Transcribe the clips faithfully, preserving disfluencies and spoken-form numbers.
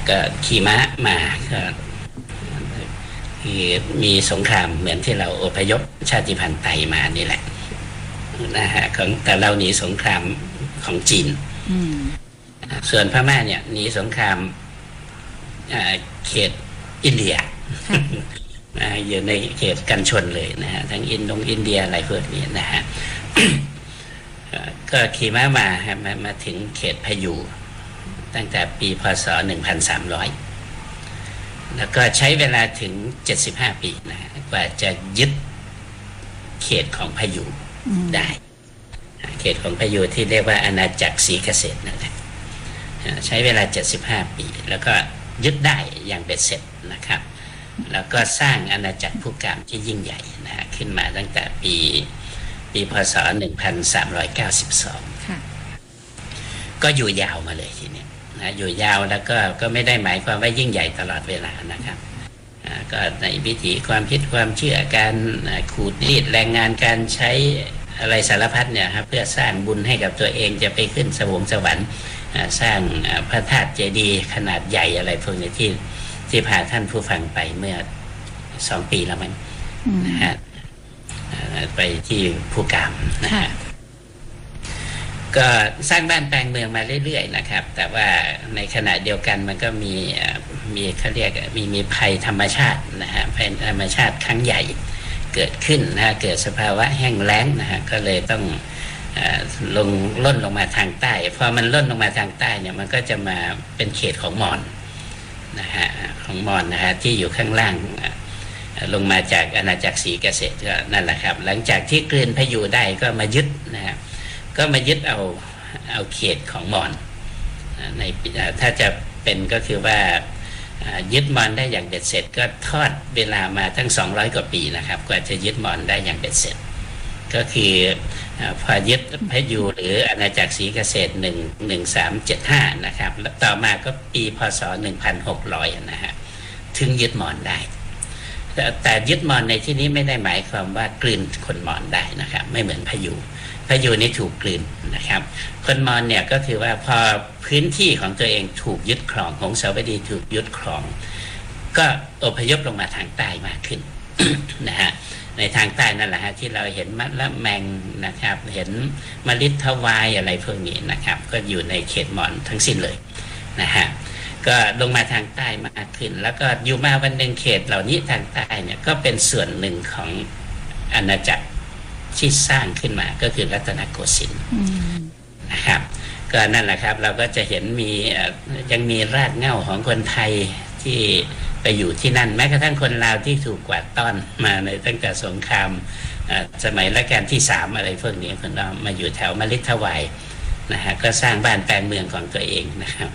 ก็ขี่ม้ามาก็คือมีสงครามเหมือนที่เราอพยพชาติพันธุ์ไทยมานี่แหละนะฮะของแต่เราหนีสงครามของจีนส่วนพม่าเนี่ยหนีสงครามเขตอินเดียอยู่ในเขตกันชนเลยนะฮะทั้งอินโดอินเดียอะไรพวกนี้นะฮะ ก็ขี่ม้ามามามาถึงเขตพยูตั้งแต่ปีพศหนึ่งพันสามร้อยแล้วก็ใช้เวลาถึงเจ็ดสิบห้าปีนะฮะกว่าจะยึดเขตของพยูได้เขตของพยูที่เรียกว่าอาณาจักรศรีเกษตรนั่นแหละใช้เวลาเจ็ดสิบห้าปีแล้วก็ยึดได้อย่างเบ็ดเสร็จนะครับแล้วก็สร้างอาณาจักรผู้กามที่ยิ่งใหญ่นะฮะขึ้นมาตั้งแต่ปีปีพศหนึ่งพันสามร้อยเก้าสิบสองก็อยู่ยาวมาเลยทีนี้นะอยู่ยาวแล้วก็ก็ไม่ได้หมายความว่ายิ่งใหญ่ตลอดเวลานะครับก็ในวิถีความคิดความเชื่อการขูดรีดแรงงานการใช้อะไรสารพัดเนี่ยครับเพื่อสร้างบุญให้กับตัวเองจะไปขึ้นสวงสวรรค์สร้างพระธาตุเจดีย์ขนาดใหญ่อะไรพวกนี้ที่ที่พาท่านผู้ฟังไปเมื่อสองปีแล้วมั้งนะฮะไปที่ภูกามนะฮะก็สร้างบ้านแปลงเมืองมาเรื่อยๆนะครับแต่ว่าในขณะเดียวกันมันก็มีมีเขาเรียกมีมีภัยธรรมชาตินะฮะภัยธรรมชาติครั้งใหญ่เกิดขึ้นนะเกิดสภาวะแห้งแล้งนะฮะก็เลยต้องลงล่นลงมาทางใต้พอมันล่นลงมาทางใต้เนี่ยมันก็จะมาเป็นเขตของมอญนะฮะของมอญนะฮะที่อยู่ข้างล่างลงมาจากอาณาจักรศรีเกษตรก็นั่นแหละครับหลังจากที่กลืนพยูได้ก็มายึดนะฮะก็มายึดเอาเอาเขตของมอญในถ้าจะเป็นก็คือว่ายึดมอญได้อย่างเบ็ดเสร็จก็ทอดเวลามาทั้งสองร้อยกว่าปีนะครับกว่าจะยึดมอญได้อย่างเบ็ดเสร็จก็คือพอยึดพยูหรืออาณาจักรศรีเกษตรหนึ่งหนึ่งสามเจ็ดห้านะครับแล้วต่อมาก็ปีพศหนึ่งพันหกร้อยนะฮะถึงยึดมอญได้แต่แต่ยึดมอญในที่นี้ไม่ได้หมายความว่ากลืนคนมอญได้นะครับไม่เหมือนพยูพยูนี่ถูกกลืนนะครับคนมอญเนี่ยก็คือว่าพอพื้นที่ของตัวเองถูกยึดครองของสาวดีถูกยึดครองก็อพยพลงมาทางใต้มากขึ้น นะฮะในทางใต้นั่นแหละฮะที่เราเห็นมัดละแมงนะครับเห็นมฤทวายอะไรพวกนี้นะครับก็อยู่ในเขตมอญทั้งสิ้นเลยนะฮะก็ลงมาทางใต้มากขึ้นแล้วก็อยู่มาวันหนึ่งเขตเหล่านี้ทางใต้เนี่ยก็เป็นส่วนหนึ่งของอาณาจักรที่สร้างขึ้นมาก็คือรัตนโกสินทร์นะครับก็นั่นแหละครับเราก็จะเห็นมียังมีรากเหง้าของคนไทยที่ไปอยู่ที่นั่นแม้กระทั่งคนลาวที่ถูกกวาดต้อนมาในตั้งแต่สงครามสมัยรัชกาลที่สามอะไรพวกนี้คนเรามาอยู่แถวมฤทวายนะฮะก็สร้างบ้านแปลงเมืองของตัวเองนะครับ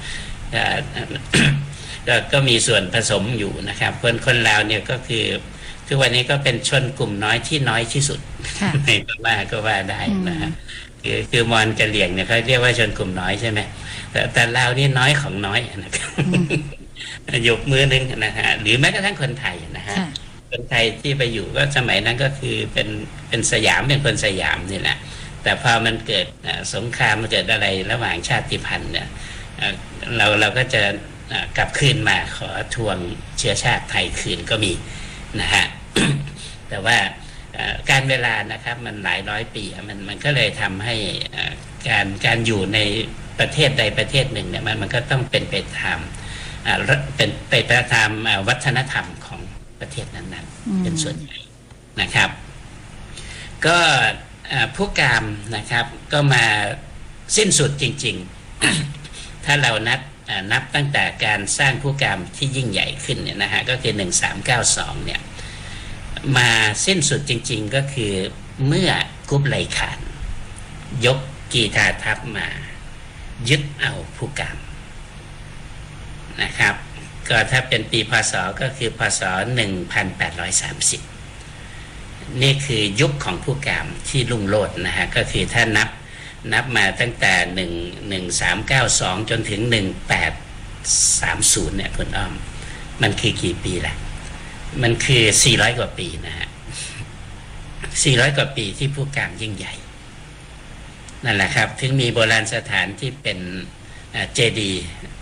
ก็ก็มีส่วนผสมอยู่นะครับคนคนลาวเนี่ยก็คือทุกวันนี้ก็เป็นชนกลุ่มน้อยที่น้อยที่สุดในพม่าก็ว่าได้นะฮะคือคือมอญกะเหรี่ยงเนี่ยเขาเรียกว่าชนกลุ่มน้อยใช่ไหมแต่แต่ลาวนี่น้อยของน้อยนะครับยกมือนึงนะฮะหรือแม้กระทั่งคนไทยนะฮะคนไทยที่ไปอยู่ก็สมัยนั้นก็คือเป็นเป็นสยามเป็นคนสยามนี่แหละแต่พอมันเกิดสงครามมันเกิดอะไรระหว่างชาติพันธุ์เนี่ยเราเราก็จะกลับคืนมาขอทวงเชื้อชาติไทยคืนก็มีนะฮะ แต่ว่าการเวลานะครับมันหลายร้อยปีมันมันก็เลยทำให้การการอยู่ในประเทศใดประเทศหนึ่งเนี่ยมันมันก็ต้องเป็นไปตามเป็นไปตามวัฒนธรรมของประเทศนั้นๆเป็นส่วนใหญ่นะครับก็ผู้กามนะครับก็มาสิ้นสุดจริงๆ ถ้าเรานับนับตั้งแต่การสร้างผู้กามที่ยิ่งใหญ่ขึ้นเนี่ยนะฮะก็คือหนึ่งสามเก้าสองเนี่ยมาสิ้นสุดจริงๆก็คือเมื่อกุบไลขานยกกีฬาทัพมายึดเอาผู้กามนะครับก็ถ้าเป็นปีพศก็คือพศหนึ่งพันแปดร้อยสามสิบนี่คือยุคของผู้กามที่รุ่งโรจน์นะฮะก็คือถ้านับนับมาตั้งแต่หนึ่งหนึ่งสามเก้าสองจนถึงหนึ่งแปดสามศูนย์เนี่ยคุณอ้อมมันคือกี่ปีล่ะมันคือสี่ร้อยกว่าปีนะฮะสี่ร้อยกว่าปีที่ผู้กามยิ่งใหญ่นั่นแหละครับถึงมีโบราณสถานที่เป็นเจดีย์